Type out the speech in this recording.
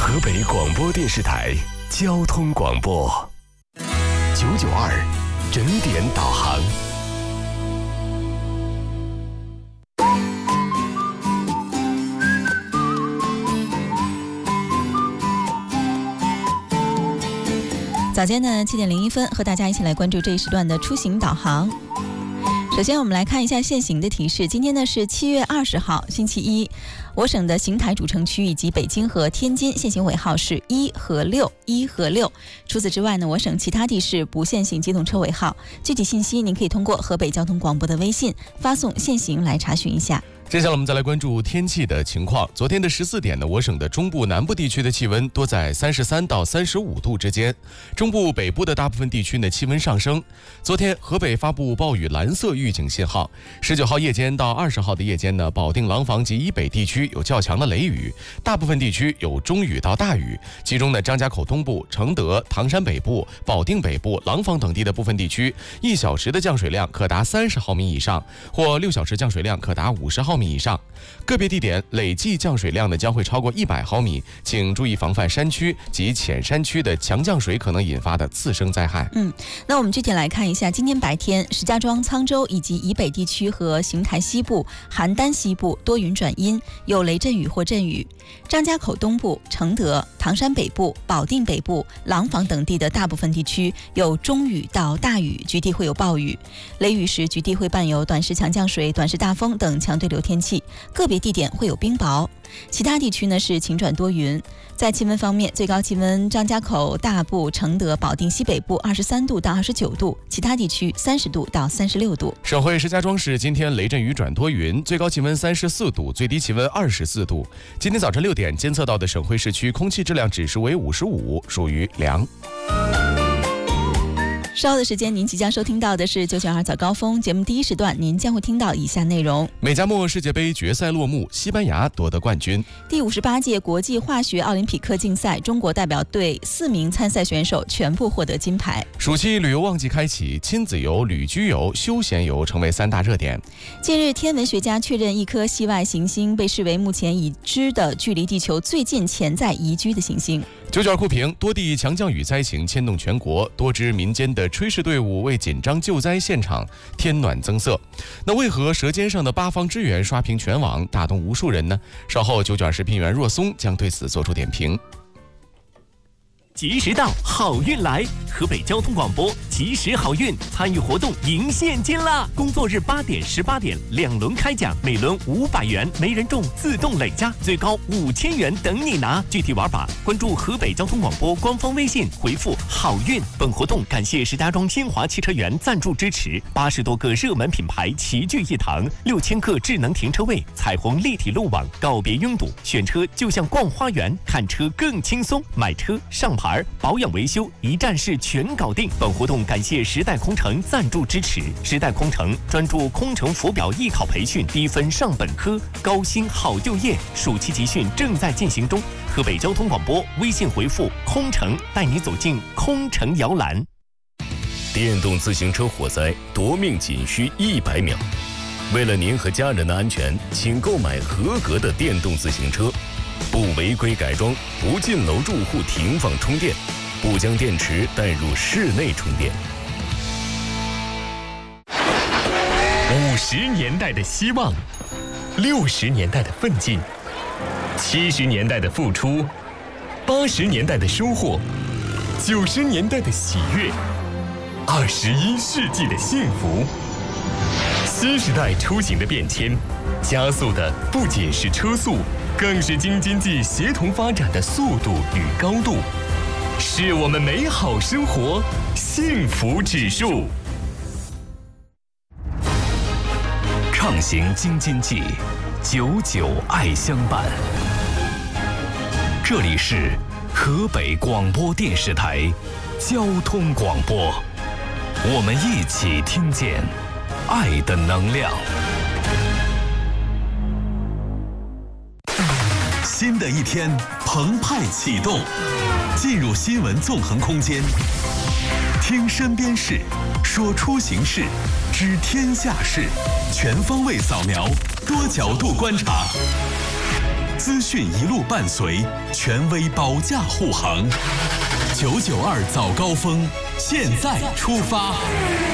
河北广播电视台交通广播992整点导航。 早间呢7点01分，和大家一起来关注这一时段的出行导航。首先我们来看一下现行的提示。今天呢是7月20号星期一，我省的邢台主城区以及北京和天津限行尾号是1和6。除此之外呢，我省其他地市不限行机动车尾号。具体信息您可以通过河北交通广播的微信发送限行来查询一下。 接下来我们再来关注天气的情况。昨天的14点呢，我省的中部南部地区的气温多在33到35度之间，中部北部的大部分地区呢气温上升。昨天河北发布暴雨蓝色预警信号，19号夜间到20号的夜间呢，保定廊坊及以北地区有较强的雷雨，大部分地区有中雨到大雨，其中呢张家口东部、承德、唐山北部、保定北部、廊坊等地的部分地区1小时的降水量可达30毫米以上，或6小时降水量可达50毫米以上，个别地点累计降水量呢将会超过100毫米，请注意防范山区及浅山区的强降水可能引发的次生灾害。 那我们具体来看一下，今天白天石家庄、沧州以及以北地区和邢台西部、邯郸西部多云转阴，有雷阵雨或阵雨；张家口东部、承德、唐山北部、保定北部、廊坊等地的大部分地区有中雨到大雨，局地会有暴雨，雷雨时局地会伴有短时强降水、短时大风等强对流天气，个别地点会有冰雹。其他地区呢是晴转多云。在气温方面，最高气温张家口、大部、承德、保定西北部23度到29度，其他地区30度到36度。 省会石家庄市今天雷阵雨转多云，最高气温34度，最低气温24度。今天早晨6点监测到的省会市区空气质量指数为55，属于良。 稍后的时间，您即将收听到的是992早高峰节目第一时段，您将会听到以下内容： 美加墨世界杯决赛落幕，西班牙夺得冠军； 第58届国际化学奥林匹克竞赛，中国代表队4名参赛选手全部获得金牌； 暑期旅游旺季开启，亲子游、旅居游、休闲游成为3大热点。 近日，天文学家确认一颗系外行星被视为目前已知的距离地球最近潜在宜居的行星。 992酷评，多地强降雨灾情牵动全国，多支民间的炊事队伍为紧张救灾现场添暖增色。那为何舌尖上的8方支援刷屏全网，打动无数人呢？稍后992视频员若松将对此做出点评。 及时到，好运来！河北交通广播及时好运参与活动赢现金啦！工作日8点、18点2轮开奖，每轮500元，没人中自动累加，最高5000元等你拿。具体玩法，关注河北交通广播官方微信，回复好运。本活动感谢石家庄新华汽车园赞助支持，80多个热门品牌齐聚一堂，6000个智能停车位，彩虹立体路网，告别拥堵，选车就像逛花园，看车更轻松，买车上牌保养维修一站式全搞定。本活动感谢时代空乘赞助支持。时代空乘专注空乘浮表艺考培训，低分上本科，高薪好就业。暑期集训正在进行中。河北交通广播微信回复空乘，带你走进空乘摇篮。 电动自行车火灾夺命仅需100秒。为了您和家人的安全，请购买合格的电动自行车，不违规改装，不进楼住户停放充电，不将电池带入室内充电。 50年代的希望，60年代的奋进，70年代的付出，80年代的收获，90年代的喜悦，21世纪的幸福。新时代出行的变迁，加速的不仅是车速，更是京津冀协同发展的速度与高度，是我们美好生活幸福指数。 畅行京津冀，99爱相伴。这里是河北广播电视台交通广播，我们一起听见爱的能量。 新的一天澎湃启动，进入新闻纵横空间，听身边事，说出行事，知天下事，全方位扫描，多角度观察。 资讯一路伴随，权威保驾护航。992早高峰，现在出发。